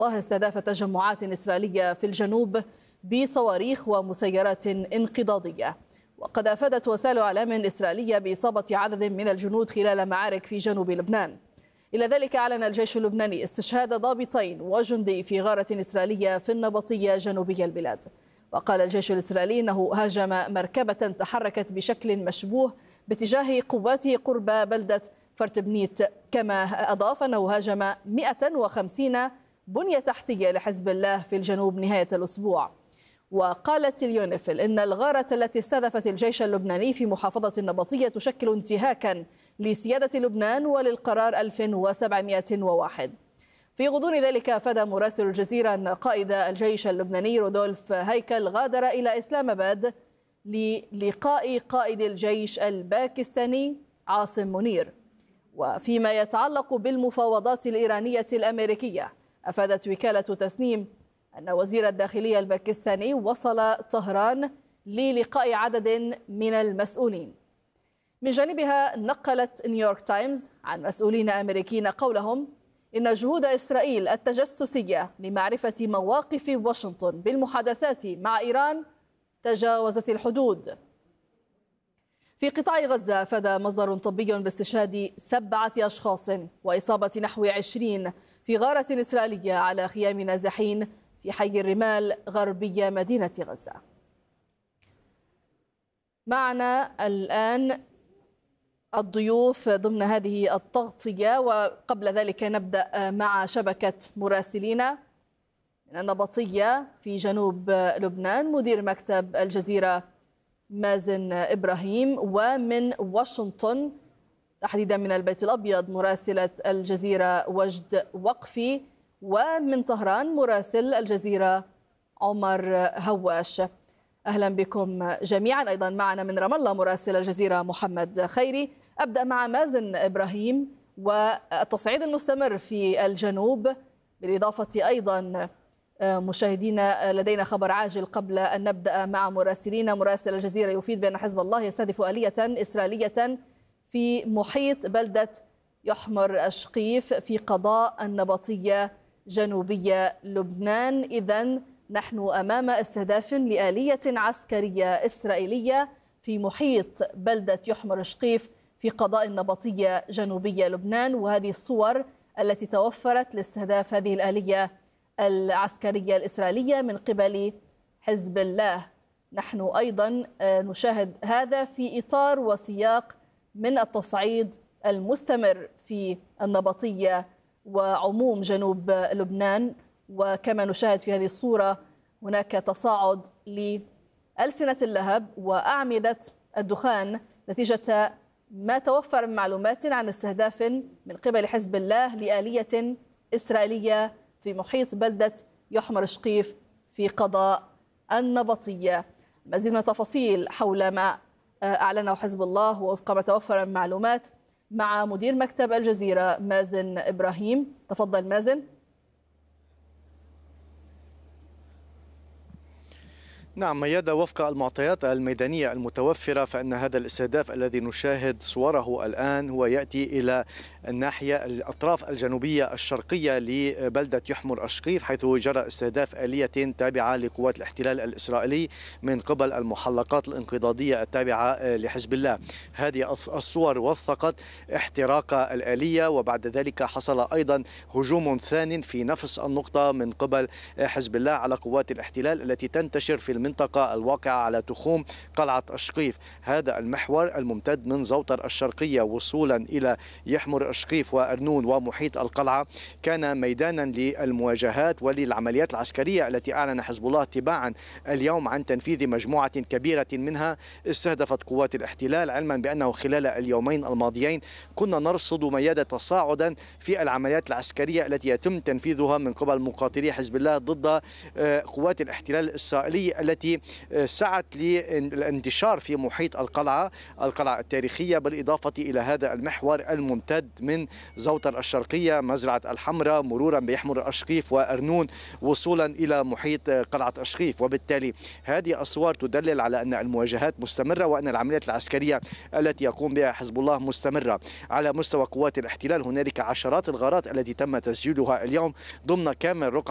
الله استهدف تجمعات إسرائيلية في الجنوب بصواريخ ومسيرات انقضاضية. وقد أفادت وسائل إعلام إسرائيلية بإصابة عدد من الجنود خلال معارك في جنوب لبنان. إلى ذلك أعلن الجيش اللبناني استشهاد ضابطين وجندي في غارة إسرائيلية في النبطية جنوبي البلاد. وقال الجيش الإسرائيلي أنه هاجم مركبة تحركت بشكل مشبوه باتجاه قواته قرب بلدة فرتبنيت، كما أضاف أنه هاجم 150 بنية تحتية لحزب الله في الجنوب نهاية الأسبوع. وقالت اليونيفل إن الغارة التي استهدفت الجيش اللبناني في محافظة النبطية تشكل انتهاكا لسيادة لبنان وللقرار 1701. في غضون ذلك أفاد مراسل الجزيرة أن قائد الجيش اللبناني رودولف هيكل غادر إلى إسلام آباد للقاء قائد الجيش الباكستاني عاصم منير. وفيما يتعلق بالمفاوضات الإيرانية الأمريكية، أفادت وكالة تسنيم أن وزير الداخلية الباكستاني وصل طهران للقاء عدد من المسؤولين. من جانبها نقلت نيويورك تايمز عن مسؤولين أمريكيين قولهم إن جهود إسرائيل التجسسية لمعرفة مواقف واشنطن بالمحادثات مع إيران تجاوزت الحدود. في قطاع غزة أفاد مصدر طبي باستشهاد 7 أشخاص وإصابة نحو 20 في غارة إسرائيلية على خيام نازحين في حي الرمال غربي مدينة غزة. معنا الآن الضيوف ضمن هذه التغطية، وقبل ذلك نبدأ مع شبكة مراسلينا من النبطية في جنوب لبنان مدير مكتب الجزيرة مازن إبراهيم، ومن واشنطن تحديدا من البيت الأبيض مراسلة الجزيرة وجد وقفي، ومن طهران مراسل الجزيرة عمر هواش. أهلا بكم جميعا. أيضا معنا من رام الله مراسل الجزيرة محمد خيري. أبدأ مع مازن إبراهيم والتصعيد المستمر في الجنوب، بالإضافة أيضا مشاهدينا لدينا خبر عاجل قبل أن نبدأ مع مراسلين. مراسل الجزيرة يفيد بأن حزب الله يستهدف آلية إسرائيلية في محيط بلدة يحمر أشقيف في قضاء النبطية جنوبية لبنان. إذن نحن أمام استهداف لآلية عسكرية إسرائيلية في محيط بلدة يحمر أشقيف في قضاء النبطية جنوبية لبنان، وهذه الصور التي توفرت لاستهداف هذه الآلية العسكرية الإسرائيلية من قبل حزب الله. نحن أيضا نشاهد هذا في إطار وسياق من التصعيد المستمر في النبطية وعموم جنوب لبنان. وكما نشاهد في هذه الصورة هناك تصاعد لألسنة اللهب وأعمدة الدخان نتيجة ما توفر من معلومات عن استهداف من قبل حزب الله لآلية إسرائيلية في محيط بلدة يحمر شقيف في قضاء النبطية. مزيد من التفاصيل حول ما أعلنه حزب الله ووفق ما توفر من معلومات مع مدير مكتب الجزيرة مازن إبراهيم. تفضل مازن. نعم ميادة، وفق المعطيات الميدانية المتوفرة فإن هذا الاستهداف الذي نشاهد صوره الآن هو يأتي إلى الناحية الأطراف الجنوبية الشرقية لبلدة يحمر أشقيف، حيث جرى استهداف آلية تابعة لقوات الاحتلال الإسرائيلي من قبل المحلقات الانقضاضية التابعة لحزب الله. هذه الصور وثقت احتراق الآلية، وبعد ذلك حصل أيضا هجوم ثان في نفس النقطة من قبل حزب الله على قوات الاحتلال التي تنتشر في المنطقة الواقعة على تخوم قلعة أشقيف. هذا المحور الممتد من زوطر الشرقية وصولا إلى يحمر أشقيف وأرنون ومحيط القلعة كان ميدانا للمواجهات وللعمليات العسكرية التي أعلن حزب الله تباعا اليوم عن تنفيذ مجموعة كبيرة منها استهدفت قوات الاحتلال، علما بأنه خلال اليومين الماضيين كنا نرصد ميادة تصاعدا في العمليات العسكرية التي يتم تنفيذها من قبل مقاتلي حزب الله ضد قوات الاحتلال الإسرائيلي التي سعت للانتشار في محيط القلعة التاريخية، بالإضافة إلى هذا المحور الممتد من زوطر الشرقية مزرعة الحمراء مرورا بيحمر أشقيف وأرنون وصولا إلى محيط قلعة أشقيف. وبالتالي هذه الصور تدلل على أن المواجهات مستمرة وأن العمليات العسكرية التي يقوم بها حزب الله مستمرة. على مستوى قوات الاحتلال هنالك عشرات الغارات التي تم تسجيلها اليوم ضمن كامل رقعة